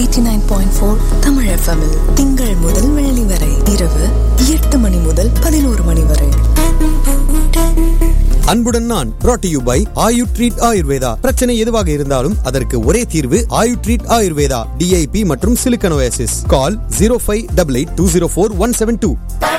89.4 Tamil FM திங்கள் முதல் வெள்ளி வரை இரவு 8 மணி முதல் 11 மணி வரை. அன்புடன் நான் brought to you by Ayu treat Ayurveda. பிரச்சனை எதுவாக இருந்தாலும் அதற்கு ஒரே தீர்வு ஆயு ட்ரீட் ஆயுர்வேதா. DIP மற்றும் சிலிக்கன் ஓயாசிஸ். கால் 0588204172.